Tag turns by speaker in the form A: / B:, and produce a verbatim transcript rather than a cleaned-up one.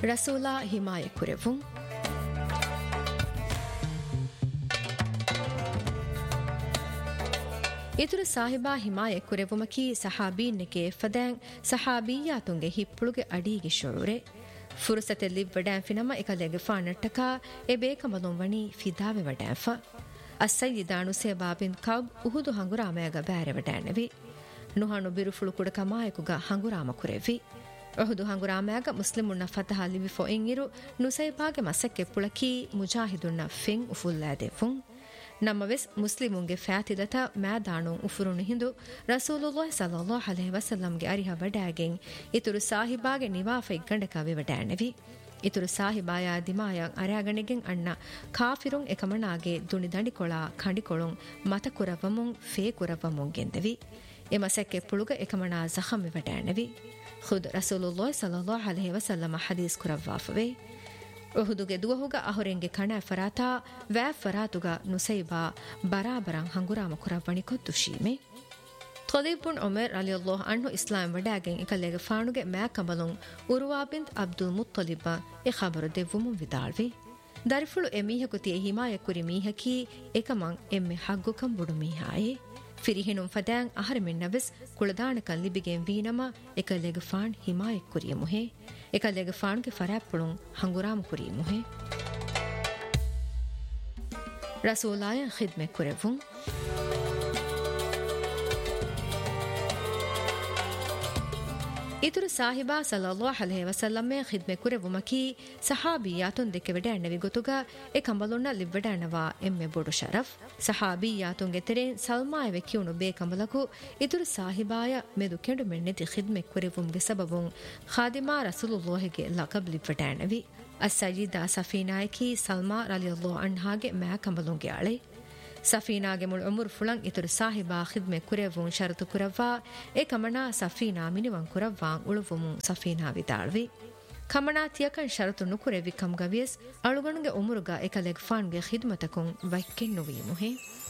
A: ರಸೂಲಾ ಹಿಮಾಯ ಕುರೆವುಂ ಇತುರು ಸಾಹಿಬಾ ಹಿಮಾಯ ಕುರೆವುಮಕಿ ಸಹಾಬೀನ್ನೆಗೆ ಫದ್ಯಾಂಗ್ ಸಹಾಬೀಯಾತುಂಗೆ ಹಿಪ್ಪುಳುಗೆ ಅಡೀಗೆ ಶೊಳುರೆ ಫುರುಸತೆಲ್ಲಿ ವಡ್ಯಾಂಫ್ ಫಿನಮ ಎಕಲೆಗೆ ಫಾನಟ್ಟಕ A ಬೇಕಮಲೊಂ ವಣಿ ಫಿದಾವೆ ವಡ್ಯಾಂಫ ಅಸ್ಸಯ್ಯಿದಾನು ಸೇಬಾಬಿನ್ ಕಬ್ ಉಹುದು ಹಂಗುರಾಮಯಗ ಬ್ಯಾರೆ ವಡ್ಯಾಣವಿ ನುಹಣು ಬಿರುಫುಳು ಕುಡ ಕಮಾಯಕುಗ ಹಂಗುರಾಮ ಕುರೆವಿ ಉಹುದು ಹಂಗುರಾಮಯಗ ಮುಸ್ಲಿಮುನ್ನ ಫತಹ ಲಿವಿ ಫೊ ಇಂಗಿರು ನುಸೈಬಾಗೆ ಮಸಕ್ಕೆ ಪುಳಕಿ ಮುಜಾಹಿದುನ್ನ ಫೆಂಗ್ ಉಫುಲ್ಲಾದೆಫುಂ ನಮ್ಮವೆಸ್ ಮುಸ್ಲಿಮುಂಗೆ ಫ್ಯಾತಿದತ ಮ್ಯಾದಾಣು ಉಫುರುಣು ಹಿಂದು ರಸೂಲುಲ್ಲಾಹ್ ಸಲ್ಲಲ್ಲಾಹು ಅಲೈಹಿ ವಸಲ್ಲಂಗೆ ಅರಿಹ ವಡ್ಯಾಗೆನ್ ಇತುರು ಸಾಹಿಬಾಗೆ ನಿವಾಫೈ ಗಂಡಕವೆ ವಡ್ಯಾಣವಿ ಇತುರು ಸಾಹಿಬಾಯ ದಿಮಾಯಂ ಅರ್ಯಾಗಣಿಗೆನ್ ಅಣ್ಣ ಕಾಫಿರುಂ ಎಕಮಣಾಗೆ ದುಣಿ ದಂಡಿಕೊಳ ಖಂಡಿಕೊಳುಂ ಮತಕುರವಮುಂ ಫೇಕುರವಮುಂ ಗೆಂದವಿ ಎಮಸಕ್ಕೆ ಪುಳುಗ ಎಕಮಣಾ ಜಖಮಿ ವಡ್ಯಾಣವಿ ಖುದ್ ರಸೂಲುಲ್ಲಾಹ್ ಸಲ್ಲಲ್ಲಾಹು ಅಲೈಹಿ ವಸಲ್ಲಂ ಹದೀಸ್ ಕುರವಾಫವೆ ಉಹುದುಗೆ ದುವಹುಗ ಅಹುರೆಂಗೆ ಕಣ ಫರಾತಾ ವ್ಯಾ ಫರಾತುಗ ನುಸೈಬಾ ಬರಾಬರಂ ಹಂಗುರಾಮ ಕುರವಣಿ ಕೊತ್ತು ಶೀಮೆ ಖಲೀಫುನ್ ಉಮರ್ ರಲಿಯಲ್ಲಾಹು ಅನ್ಹು ಇಸ್ಲಾಂ ವಡಾಗೆನ್ ಇಕಲೆಗೆ ಫಾಣುಗೆ ಮ್ಯಾ ಕಮಲುಂ ಉರ್ವಾ ಬಿಂತ್ ಅಬ್ದುಲ್ ಮುತ್ತಲಿಬ ಎ ಖಬರು ದೆವ್ವುಮು ವಿದಾಳ್ವಿ ದರಿಫುಳು ಎಮೀಹಕು ತಿಯ ಹಿಮಾಯ ಕುರಿ ಮೀಹಕಿ ಏಕಮಂ ಎಮ್ಮೆ ಹಗ್ಗುಕಂ ಬುಡು ಮೀಹಾಯೆ ಫಿರಿಹಿನುಂ ಫದ್ಯಾಂಗ್ ಅಹರಮೆನ್ ನವೆಸ್ ಕುಳದಾಣಕನ್ ಲಿಬಿಗೆನ್ ವೀನಮ ಎಕಲೆಗೆ ಫಾಣ್ ಹಿಮಾಯ ಕುರಿಯ ಮುಹೆ ಎಕಲೆಗೆ ಫಾಣ್ಗೆ ಫರಾಪ್ಪುಳುಂ ಹಂಗುರಾಮ ಕುರಿಯ ಮುಹೆ ರಸೂಲಾಯ ಖಿದ್ಮೆ ಕುರೆವುಂ ಇತುರು ಸಾಹಿಬಾ ಸಲ್ಲಲ್ಲಾಹು ಅಲೈಹಿ ವಸಲ್ಲಂ ಖಿದ್ಮೆ ಕುರೆವುಮಕಿ ಸಹಾಬಿಯಾತುನ್ ದೆಕ್ಕೆ ವಡ್ಯಾಣವಿ ಗೊತುಗ ಎ ಕಂಬಲುನ್ನ ಲಿವ್ವಡ್ಯಾಣವಾ ಎಮ್ಮೆ ಬೊಡು ಶರಫ್ ಸಹಾಬಿಯಾತುನ್ಗೆ ತೆರೆನ್ ಸಲ್ಮಾಯ ವೆಕಿಯುನು ಬೇ ಕಂಬಲಕು ಇತುರು ಸಾಹಿಬಾಯ ಮೆದು ಕೆಂಡು ಮೆನ್ನೆತಿ ಖಿದ್ಮೆ ಕುರೆವುಂಗೆ ಸಬಬುಂ ಖಾದಿಮಾ ರಸೂಲುಲ್ಲಾಹಿಗೆ ಲಕಬ್ ಲಿವ್ವಡ್ಯಾಣವಿ ಅಸ್ಸಯ್ಯಿದಾ ಸಫೀನಾಯಕಿ ಸಲ್ಮಾ ರಲಿಯಲ್ಲಾಹು ಅನ್ಹಾಗೆ ಮ್ಯಾ ಕಂಬಲುಂಗೆ ಅಳೆ ಸಫೀನಾಗೆ ಮುಳು ಉಮರ್ ಫುಳಂ ಇತುರು ಸಾಹಿಬಾ ಖಿದ್ಮೆ ಕುರೆವುಂ ಶರತು ಕುರವ್ವಾ ಎ ಕಮಣಾ ಸಫೀನಾ ಮಿನಿವಂ ಕುರವ್ವಾಂ ಉಳುವುಮು ಸಫೀನಾ ವಿದಾಳ್ವಿ ಕಮಣಾ ತಿಯಕನ್ ಶರತು ನುಕುರೆವಿ ಕಮ್ಗವಿಯಸ್ ಅಳುಗಣುಗೆ ಉಮರುಗ ಎಕಲೆಗ್ ಫಾನ್ಗೆ ಖಿದ್ಮತಕುಂ ವೈಕ್ಕೆನ್ ನುವೀಮುಹೆ